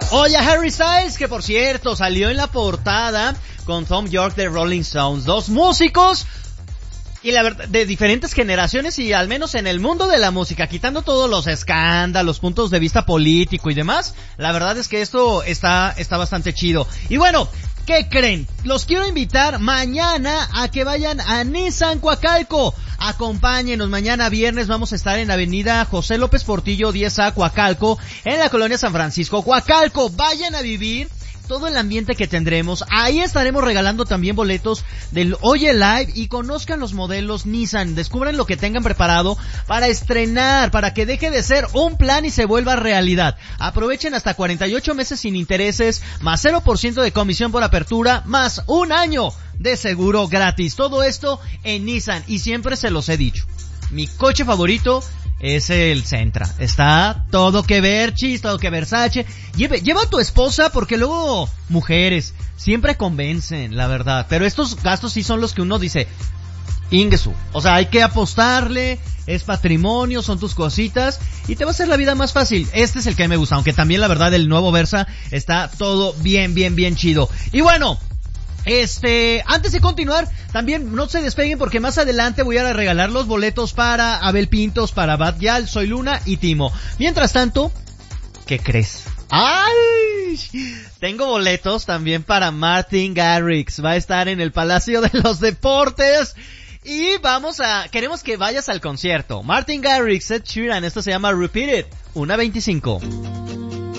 Oye, Harry Styles, que por cierto salió en la portada con Thom Yorke de Rolling Stones, dos músicos y la verdad de diferentes generaciones y al menos en el mundo de la música, quitando todos los escándalos, puntos de vista político y demás, la verdad es que esto está bastante chido. Y bueno, ¿qué creen? Los quiero invitar mañana a que vayan a Nissan Coacalco. Acompáñenos, mañana viernes vamos a estar en avenida José López Portillo 10A Coacalco, en la colonia San Francisco Coacalco. Vayan a vivir todo el ambiente que tendremos. Ahí estaremos regalando también boletos del Oye Live y conozcan los modelos Nissan, descubran lo que tengan preparado para estrenar, para que deje de ser un plan y se vuelva realidad. Aprovechen hasta 48 meses sin intereses, más 0% de comisión por apertura, más un año de seguro gratis. Todo esto en Nissan y siempre se los he dicho. Mi coche favorito es el Sentra. Está todo que ver, todo que Versace. Lleva a tu esposa porque luego mujeres siempre convencen, la verdad. Pero estos gastos sí son los que uno dice, Ingesu. O sea, hay que apostarle, es patrimonio, son tus cositas y te va a hacer la vida más fácil. Este es el que me gusta, aunque también la verdad el nuevo Versa está todo bien chido. Y bueno, antes de continuar, también no se despeguen porque más adelante voy a regalar los boletos para Abel Pintos, para Bad Gyal, Soy Luna y Timo. Mientras tanto, ¿qué crees? ¡Ay! Tengo boletos también para Martin Garrix. Va a estar en el Palacio de los Deportes. Y queremos que vayas al concierto. Martin Garrix, Ed Sheeran, esto se llama Repeat It, 1:25.